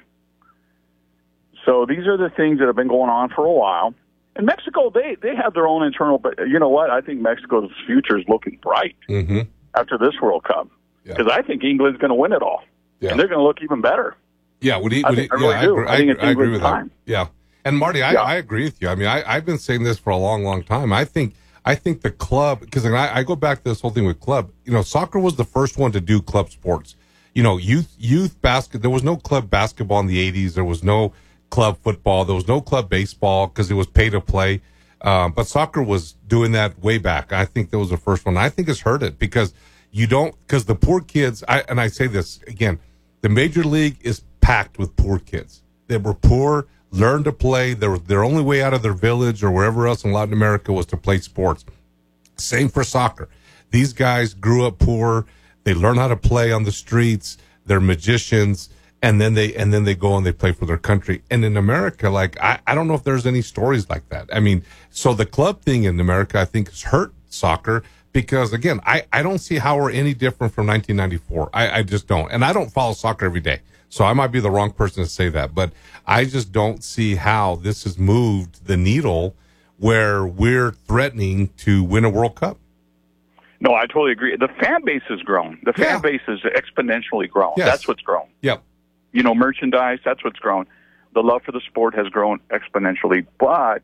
So these are the things that have been going on for a while. And Mexico, they, they have their own internal, but you know what? I think Mexico's future is looking bright mm-hmm. after this World Cup. Because yeah. I think England's going to win it all. Yeah. And they're going to look even better. Yeah, would he, I, would think, he, I really yeah, do. I, agree, I think it's I agree with time. that. Yeah. And Marty, I, yeah. I agree with you. I mean, I, I've been saying this for a long, long time. I think I think the club, because I, I go back to this whole thing with club. You know, soccer was the first one to do club sports. You know, youth youth basket. There was no club basketball in the eighties. There was no club football. There was no club baseball because it was pay to play. Um, but soccer was doing that way back. I think that was the first one. I think it's hurt it because you don't because the poor kids. I and I say this again. The major league is packed with poor kids. They were poor, learned to play. Their their only way out of their village or wherever else in Latin America was to play sports. Same for soccer. These guys grew up poor. They learn how to play on the streets. They're magicians, and then they and then they go and they play for their country. And in America, like I, I don't know if there's any stories like that. I mean, so the club thing in America, I think, has hurt soccer. Because, again, I, I don't see how we're any different from nineteen ninety-four. I, I just don't. And I don't follow soccer every day. So I might be the wrong person to say that. But I just don't see how this has moved the needle where we're threatening to win a World Cup. No, I totally agree. The fan base has grown. The fan yeah. base is exponentially grown. Yes. That's what's grown. Yep. You know, merchandise, that's what's grown. The love for the sport has grown exponentially. But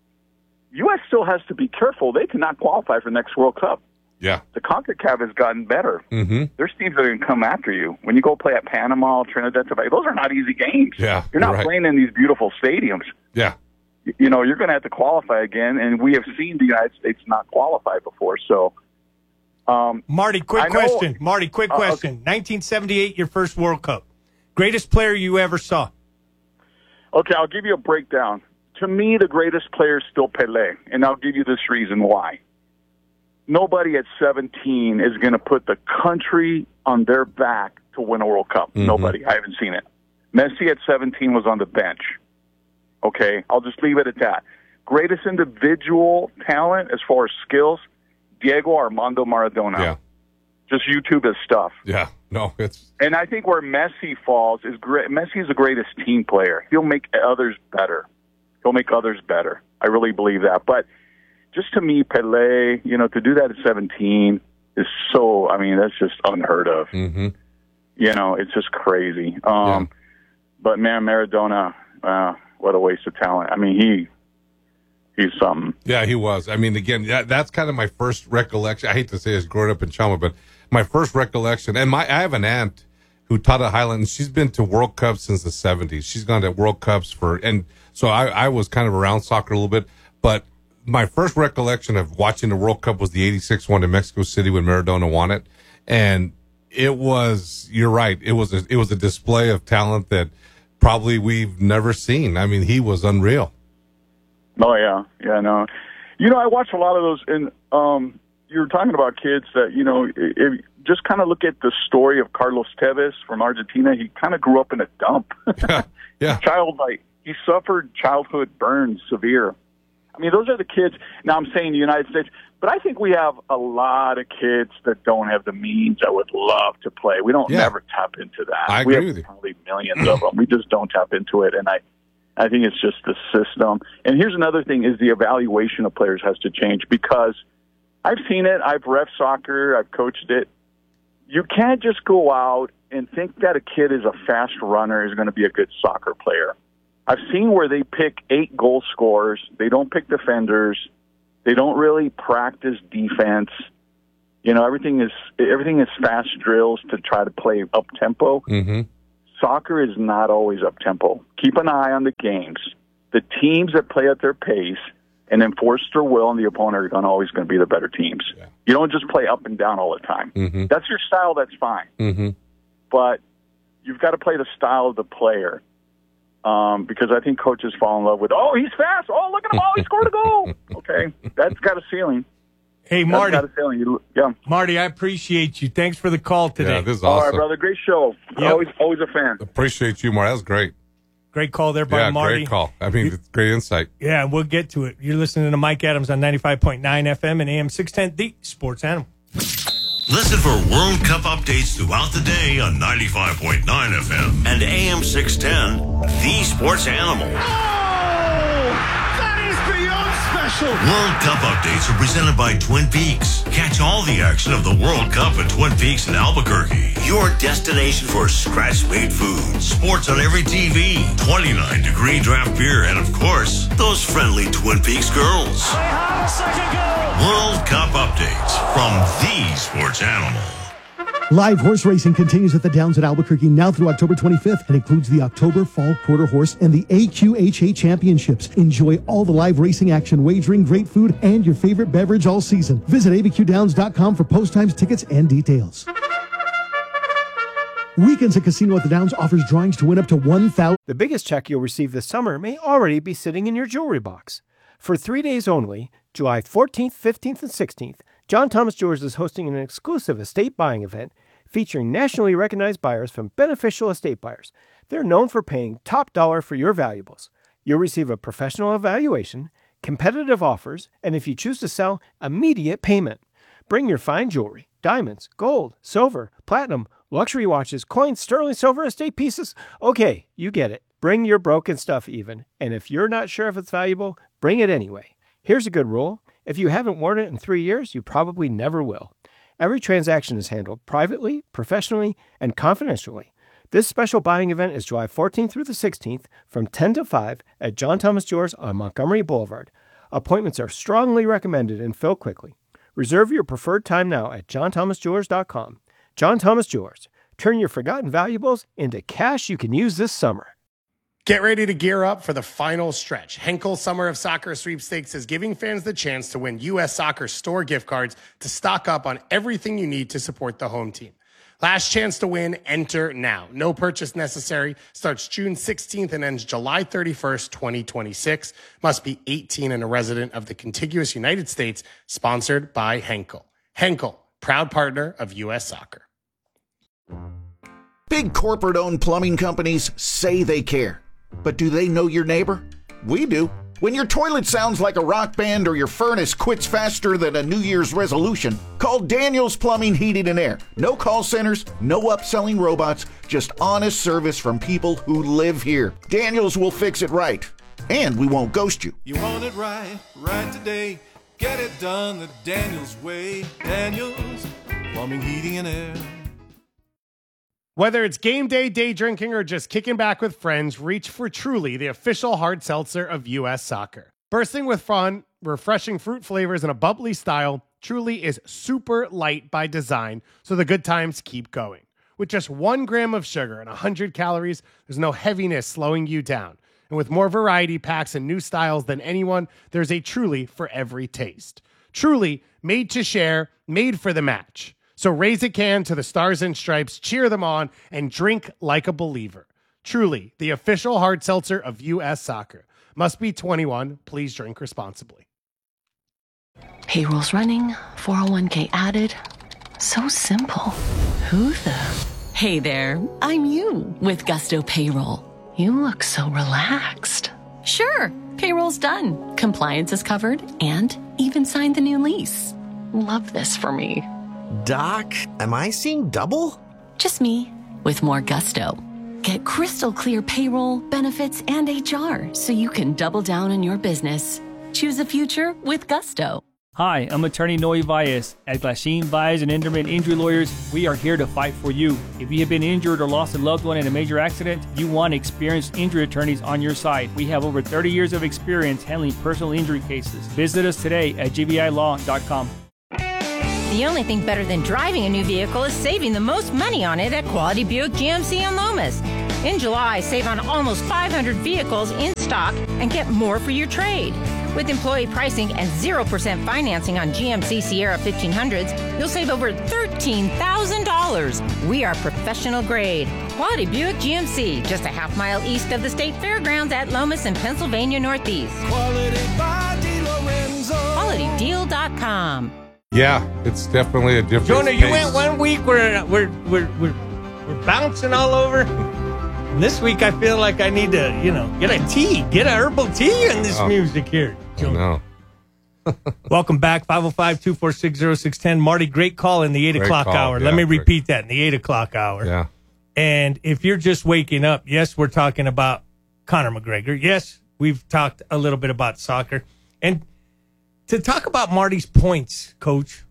U S still has to be careful. They cannot qualify for the next World Cup. Yeah. The CONCACAF has gotten better. Mm-hmm. There's teams that are going to come after you. When you go play at Panama, Trinidad, Tobago, those are not easy games. Yeah, you're not you're right. playing in these beautiful stadiums. Yeah. You know, you're going to have to qualify again, and we have seen the United States not qualify before. So, um, Marty, quick I know- question. Marty, quick Uh, okay. question. nineteen seventy-eight, your first World Cup. Greatest player you ever saw? Okay, I'll give you a breakdown. To me, the greatest player is still Pelé, and I'll give you this reason why. Nobody at seventeen is going to put the country on their back to win a World Cup. Mm-hmm. Nobody. I haven't seen it. Messi at seventeen was on the bench. Okay, I'll just leave it at that. Greatest individual talent as far as skills, Diego Armando Maradona. Yeah. Just YouTube his stuff. Yeah. No, it's. And I think where Messi falls is great. Messi is the greatest team player. He'll make others better. He'll make others better. I really believe that. But just to me, Pelé, you know, to do that at seventeen is so, I mean, that's just unheard of. Mm-hmm. You know, it's just crazy. Um, Yeah. But, man, Maradona, uh, what a waste of talent. I mean, he he's something. Yeah, he was. I mean, again, that, that's kind of my first recollection. I hate to say it's growing up in Chalma, but my first recollection, and my I have an aunt who taught at Highland, and she's been to World Cups since the seventies. She's gone to World Cups for, and so I, I was kind of around soccer a little bit, but my first recollection of watching the World Cup was the eighty-six one in Mexico City when Maradona won it. And it was, you're right, it was a, it was a display of talent that probably we've never seen. I mean, he was unreal. Oh, yeah. Yeah, no. You know, I watch a lot of those, and um, you're talking about kids that, you know, if, just kind of look at the story of Carlos Tevez from Argentina. He kind of grew up in a dump. Yeah. Yeah. Child, like, he suffered childhood burns, severe. I mean, those are the kids. Now, I'm saying the United States, but I think we have a lot of kids that don't have the means that would love to play. We don't Yeah. never tap into that. I we agree have with you. probably millions of them. We just don't tap into it, and I, I think it's just the system. And here's another thing: is the evaluation of players has to change, because I've seen it. I've ref soccer. I've coached it. You can't just go out and think that a kid is a fast runner is going to be a good soccer player. I've seen where they pick eight goal scorers. They don't pick defenders. They don't really practice defense. You know, everything is everything is fast drills to try to play up tempo. Mm-hmm. Soccer is not always up tempo. Keep an eye on the games. The teams that play at their pace and enforce their will on the opponent are going always going to be the better teams. Yeah. You don't just play up and down all the time. Mm-hmm. That's your style. That's fine. Mm-hmm. But you've got to play the style of the player. Um, because I think coaches fall in love with, oh, he's fast. Oh, look at him. Oh, he scored a goal. Okay, that's got a ceiling. Hey, Marty. That's got a ceiling. You, yeah. Marty, I appreciate you. Thanks for the call today. Yeah, this is All awesome. right, brother. Great show. Yep. Always, always a fan. Appreciate you, Marty. That was great. Great call there by yeah, Marty. great call. I mean, it's great insight. Yeah, we'll get to it. You're listening to Mike Adams on ninety-five point nine F M and A M six ten, the Sports Animal. Listen for World Cup updates throughout the day on ninety-five point nine F M and A M six ten, the Sports Animal. That is beyond special. World Cup updates are presented by Twin Peaks. Catch all the action of the World Cup at Twin Peaks in Albuquerque. Your destination for scratch-made food, sports on every T V, twenty-nine degree draft beer, and of course, those friendly Twin Peaks girls. They have a second goal. World Cup updates from the Sports Animal. Live horse racing continues at the Downs at Albuquerque now through October twenty-fifth and includes the October Fall Quarter Horse and the A Q H A Championships. Enjoy all the live racing action, wagering, great food, and your favorite beverage all season. Visit A B Q downs dot com for post times, tickets, and details. Weekends at Casino at the Downs offers drawings to win up to one thousand dollars. The biggest check you'll receive this summer may already be sitting in your jewelry box. For three days only, July fourteenth, fifteenth, and sixteenth, John Thomas Jewelers is hosting an exclusive estate buying event featuring nationally recognized buyers from Beneficial Estate Buyers. They're known for paying top dollar for your valuables. You'll receive a professional evaluation, competitive offers, and if you choose to sell, immediate payment. Bring your fine jewelry, diamonds, gold, silver, platinum, luxury watches, coins, sterling silver, estate pieces. Okay, you get it. Bring your broken stuff even. And if you're not sure if it's valuable, bring it anyway. Here's a good rule. If you haven't worn it in three years, you probably never will. Every transaction is handled privately, professionally, and confidentially. This special buying event is July fourteenth through the sixteenth from ten to five at John Thomas Jewelers on Montgomery Boulevard. Appointments are strongly recommended and fill quickly. Reserve your preferred time now at john thomas jewelers dot com. John Thomas Jewelers. Turn your forgotten valuables into cash you can use this summer. Get ready to gear up for the final stretch. Henkel Summer of Soccer Sweepstakes is giving fans the chance to win U S Soccer store gift cards to stock up on everything you need to support the home team. Last chance to win, enter now. No purchase necessary. Starts June sixteenth and ends July thirty-first, twenty twenty-six. Must be eighteen and a resident of the contiguous United States. Sponsored by Henkel. Henkel, proud partner of U S Soccer. Big corporate-owned plumbing companies say they care. But do they know your neighbor? We do. When your toilet sounds like a rock band or your furnace quits faster than a New Year's resolution, call Daniels Plumbing, Heating, and Air. No call centers, no upselling robots, just honest service from people who live here. Daniels will fix it right, and we won't ghost you. You want it right, right today. Get it done the Daniels way. Daniels Plumbing, Heating, and Air. Whether it's game day, day drinking, or just kicking back with friends, reach for Truly, the official hard seltzer of U S Soccer. Bursting with fun, refreshing fruit flavors, and a bubbly style, Truly is super light by design, so the good times keep going. With just one gram of sugar and one hundred calories, there's no heaviness slowing you down. And with more variety packs and new styles than anyone, there's a Truly for every taste. Truly, made to share, made for the match. So raise a can to the Stars and Stripes, cheer them on, and drink like a believer. Truly, the official hard seltzer of U S Soccer. Must be twenty-one. Please drink responsibly. Payroll's running, four oh one k added. So simple. Who the? Hey there, I'm you with Gusto Payroll. You look so relaxed. Sure, payroll's done. Compliance is covered and even signed the new lease. Love this for me. Doc, am I seeing double? Just me, with more gusto. Get crystal clear payroll, benefits, and H R so you can double down on your business. Choose a future with Gusto. Hi, I'm attorney Noe Valles. At Glasheen, Valles and Enderman Injury Lawyers, we are here to fight for you. If you have been injured or lost a loved one in a major accident, you want experienced injury attorneys on your side. We have over thirty years of experience handling personal injury cases. Visit us today at g b i law dot com. The only thing better than driving a new vehicle is saving the most money on it at Quality Buick G M C in Lomas. In July, save on almost five hundred vehicles in stock and get more for your trade. With employee pricing and zero percent financing on G M C Sierra fifteen hundreds, you'll save over thirteen thousand dollars. We are professional grade. Quality Buick G M C, just a half mile east of the State Fairgrounds at Lomas in Pennsylvania Northeast. Quality by DeLorenzo. quality deal dot com. Yeah, it's definitely a different Jonah, pace. you went one week where we're, we're, we're, we're bouncing all over. And this week I feel like I need to, you know, get a tea, get a herbal tea in this oh, music here. No. Welcome back, five oh five, two four six, oh six one oh. Marty, great call in the eight Great o'clock call, hour. yeah, Let me great. repeat that, in the eight o'clock hour. Yeah. And if you're just waking up, yes, we're talking about Conor McGregor. Yes, we've talked a little bit about soccer. And to talk about Marty's points, Coach,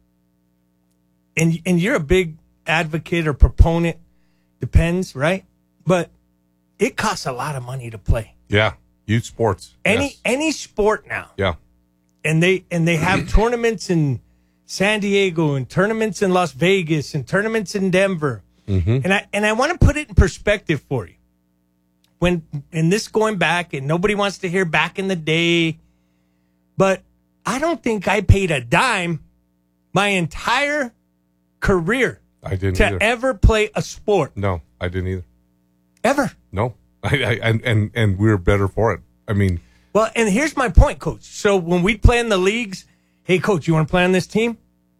and and you're a big advocate or proponent, depends, right? But it costs a lot of money to play. Yeah, youth sports. Any yes. any sport now. Yeah. And they and they have tournaments in San Diego and tournaments in Las Vegas and tournaments in Denver. Mm-hmm. And I and I want to put it in perspective for you. When and this going back, and nobody wants to hear back in the day, but I don't think I paid a dime my entire career I didn't to either. ever play a sport. No, I didn't either. Ever. No. I, I and, and and we we're better for it. I mean, well, and here's my point, Coach. So when we play in the leagues, hey, Coach, you want to play on this team?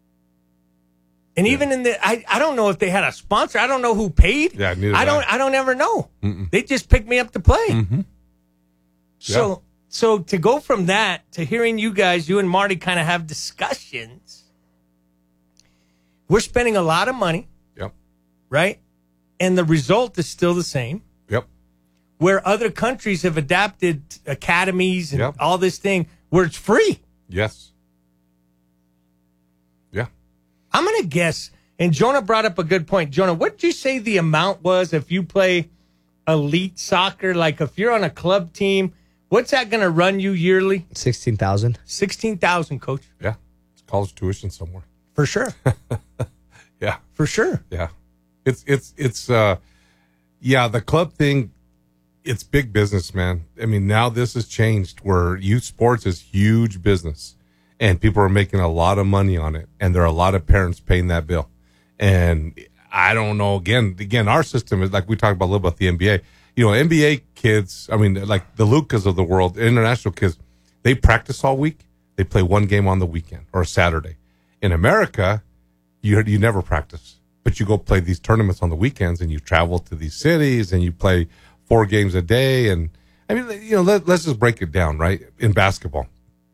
And yeah. even in the, I, I don't know if they had a sponsor. I don't know who paid. Yeah, neither I don't. I. I don't ever know. Mm-mm. They just picked me up to play. Mm-hmm. So Yeah. so to go from that to hearing you guys, you and Marty, kind of have discussions. We're spending a lot of money. Yep. Right, and the result is still the same. Yep. Where other countries have adapted academies and Yep. all this thing where it's free. Yes. Yeah. I'm going to guess, and Jonah brought up a good point. Jonah, what did you say the amount was if you play elite soccer? Like if you're on a club team, what's that going to run you yearly? sixteen thousand. sixteen thousand, Coach. Yeah. It's college tuition somewhere. For sure. Yeah. For sure. Yeah. It's, it's, it's, uh, yeah, the club thing, it's big business, man. I mean, now this has changed where youth sports is huge business and people are making a lot of money on it. And there are a lot of parents paying that bill. And I don't know, again, again, our system is like we talked about a little about the N B A. You know, N B A kids, I mean, like the Lucas of the world, international kids, they practice all week. They play one game on the weekend or a Saturday. In America, you you never practice, but you go play these tournaments on the weekends and you travel to these cities and you play four games a day. And I mean, you know, let, let's just break it down, right? In basketball,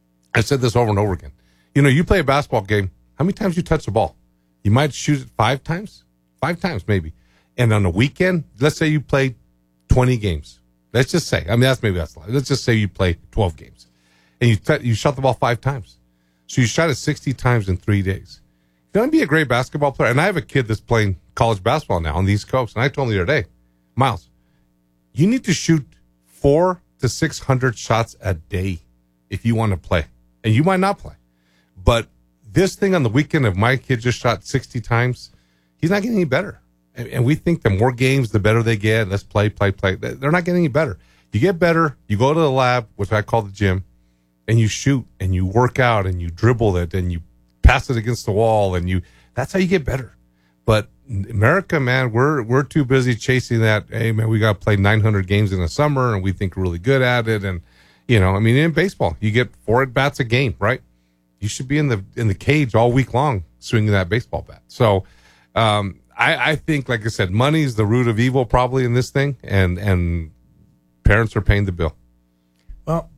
I said this over and over again. You know, you play a basketball game. How many times you touch the ball? You might shoot it five times, five times maybe. And on a weekend, let's say you play twenty games. Let's just say, I mean, that's maybe that's a lot. Let's just say you play twelve games and you t- you shot the ball five times. So you shot it sixty times in three days. You want to be a great basketball player? And I have a kid that's playing college basketball now on the East Coast. And I told him the other day, Miles, you need to shoot four to six hundred shots a day if you want to play. And you might not play. But this thing on the weekend, if my kid just shot sixty times, he's not getting any better. And, and we think the more games, the better they get. Let's play, play, play. They're not getting any better. You get better. You go to the lab, which I call the gym, and you shoot and you work out and you dribble it and you pass it against the wall and you, that's how you get better. But America, man, we're, we're too busy chasing that. Hey man, we got to play nine hundred games in the summer and we think we're really good at it. And, you know, I mean, in baseball, you get four at bats a game, right? You should be in the, in the cage all week long swinging that baseball bat. So, um, I, I think, like I said, money is the root of evil probably in this thing. And, and parents are paying the bill. Well,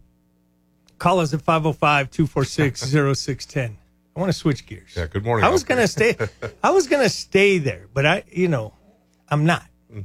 call us at five oh five, two four six, oh six one oh. I want to switch gears. Yeah, good morning. I was going to stay I was going to stay there, but I, you know, I'm not. Mm.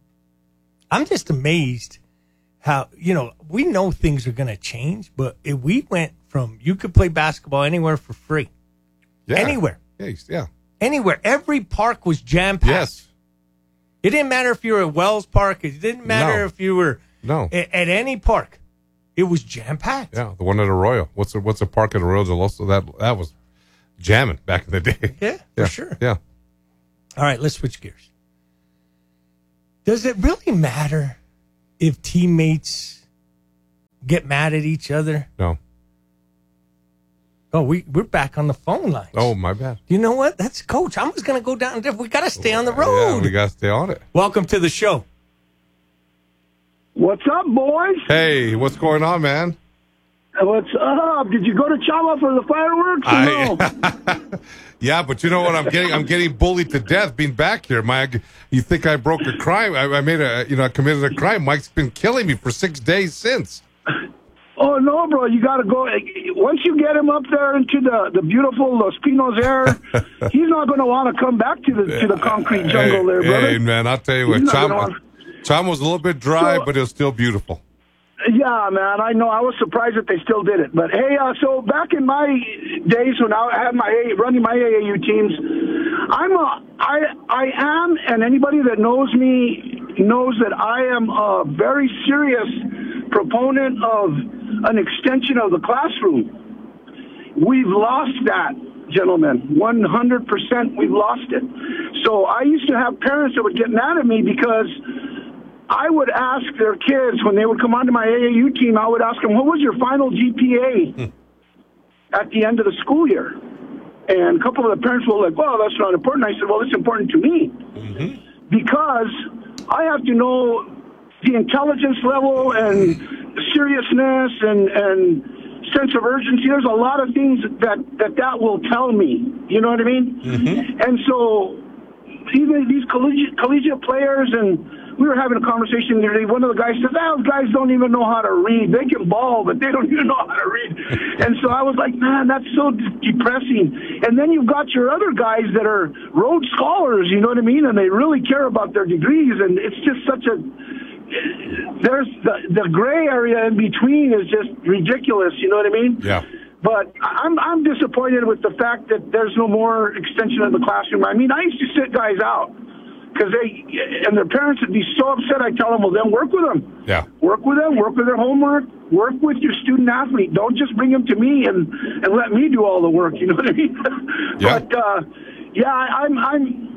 I'm just amazed how, you know, we know things are going to change, but if we went from you could play basketball anywhere for free. Yeah. Anywhere. Yeah, yeah. Anywhere. Every park was jam-packed. Yes. It didn't matter if you were at Wells Park. It didn't matter No. if you were No. a- at any park. It was jam-packed. Yeah, the one at Arroyo. What's a, what's a park at Arroyo? Also, that that was jamming back in the day. Yeah, yeah, for sure. Yeah. All right, let's switch gears. Does it really matter if teammates get mad at each other? No. Oh, we, we're back on the phone lines. Oh, my bad. You know what? That's Coach. I'm just going to go down. We got to stay on the road. Yeah, we got to stay on it. Welcome to the show. What's up, boys? Hey, what's going on, man? What's up? Did you go to Chava for the fireworks? Or no? I, yeah, but you know what? I'm getting I'm getting bullied to death being back here. My, you think I broke a crime? I, I made a you know I committed a crime. Mike's been killing me for six days since. Oh no, bro! You got to go. Once you get him up there into the, the beautiful Los Pinos air, he's not going to want to come back to the to the concrete jungle hey, there, brother. Hey, man, I'll tell you what. He's not Cham, gonna wanna- Cham was a little bit dry, So- but it was still beautiful. Yeah, man, I know. I was surprised that they still did it. But hey, uh, so back in my days when I had my A- running my A A U teams, I'm a I I am, and anybody that knows me knows that I am a very serious proponent of an extension of the classroom. We've lost that, gentlemen. one hundred percent we've lost it. So I used to have parents that would get mad at me because I would ask their kids, when they would come onto my A A U team, I would ask them, what was your final G P A at the end of the school year? And a couple of the parents were like, well, that's not important. I said, well, it's important to me. Mm-hmm. Because I have to know the intelligence level and seriousness and, and sense of urgency. There's a lot of things that that, that will tell me. You know what I mean? Mm-hmm. And so even these collegiate, collegiate players, and we were having a conversation the other day. One of the guys says, those guys don't even know how to read. They can ball, but they don't even know how to read. And so I was like, man, that's so de- depressing. And then you've got your other guys that are Rhodes Scholars, you know what I mean? And they really care about their degrees. And it's just such a, there's the, the gray area in between is just ridiculous, you know what I mean? Yeah. But I'm I'm disappointed with the fact that there's no more extension of the classroom. I mean, I used to sit guys out because they and their parents would be so upset. I tell them, well, then work with them. Yeah. Work with them. Work with their homework. Work with your student athlete. Don't just bring them to me and, and let me do all the work. You know what I mean? Yeah. But uh, yeah, I, I'm I'm.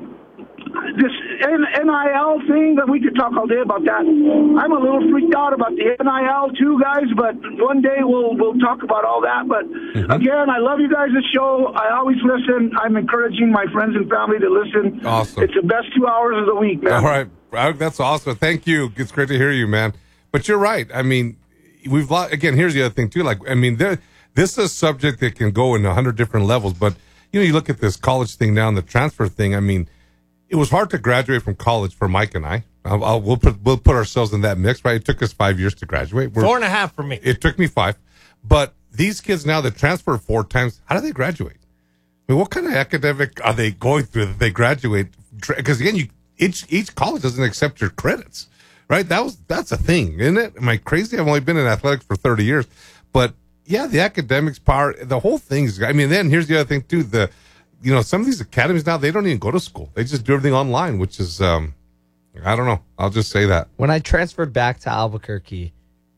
This N I L thing, that we could talk all day about that. I'm a little freaked out about the N I L too, guys, but one day we'll we'll talk about all that. But mm-hmm. again, I love you guys' show. I always listen. I'm encouraging my friends and family to listen. Awesome. It's the best two hours of the week, man. All right. Uh, That's awesome. Thank you. It's great to hear you, man. But you're right. I mean, we've lost, again, here's the other thing too. Like, I mean, there, this is a subject that can go in a hundred different levels, but you know, you look at this college thing now and the transfer thing. I mean, it was hard to graduate from college for Mike and I. I'll, I'll, we'll put we'll put ourselves in that mix, right? It took us five years to graduate. We're, Four and a half for me. It took me five. But these kids now that transfer four times, how do they graduate? I mean, what kind of academic are they going through that they graduate? Because again, you each each college doesn't accept your credits, right? That was that's a thing, isn't it? Am I crazy? I've only been in athletics for thirty years, but yeah, the academics part, the whole thing's. I mean, then here's the other thing too. The You know, some of these academies now, they don't even go to school. They just do everything online, which is, um, I don't know. I'll just say that. When I transferred back to Albuquerque,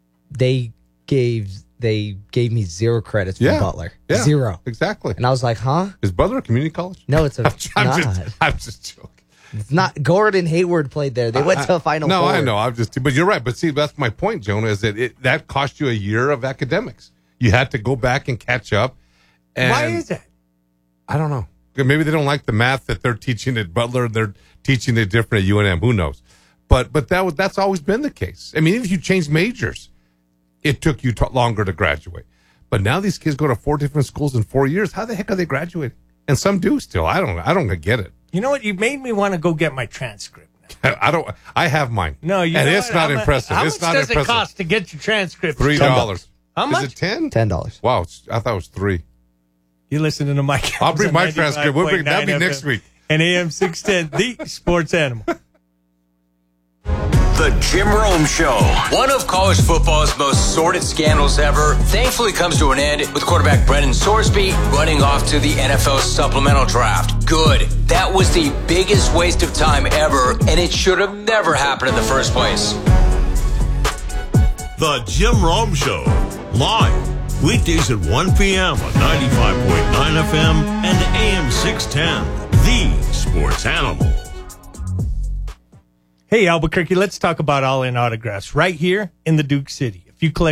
they gave they gave me zero credits from Yeah. Butler. Yeah, Zero. Exactly. And I was like, huh? Is Butler a community college? No, it's a I'm, not. just, I'm just joking. It's not. Gordon Hayward played there. They went I- to a Final No, Four. I know. I'm just, but you're right. But see, that's my point, Jonah, is that it, that cost you a year of academics. You had to go back and catch up. And Why is that? I don't know. Maybe they don't like the math that they're teaching at Butler. They're teaching it different at U N M. Who knows? But but that was that's always been the case. I mean, if you change majors, it took you t- longer to graduate. But now these kids go to four different schools in four years. How the heck are they graduating? And some do still. I don't. I don't get it. You know what? You made me want to go get my transcript. I don't. I have mine. No, you and know it's what? not How mu- impressive. How it's much not does impressive. it cost to get your transcript? Three dollars. How much? Is it ten? Ten dollars. Wow, it's, I thought it was three. You listening to Mike? I'll bring my transcript. We'll bring that'll be next week. And A M six ten, the sports animal. The The Jim Rome Show. One of college football's most sordid scandals ever thankfully comes to an end with quarterback Brendan Sorsby running off to the N F L supplemental draft. Good. That was the biggest waste of time ever, and it should have never happened in the first place. The Jim Rome Show. Live. Weekdays at one p.m. on ninety-five point nine F M and A M six ten. The Sports Animal. Hey, Albuquerque, let's talk about All In Autographs right here in the Duke City. If you collect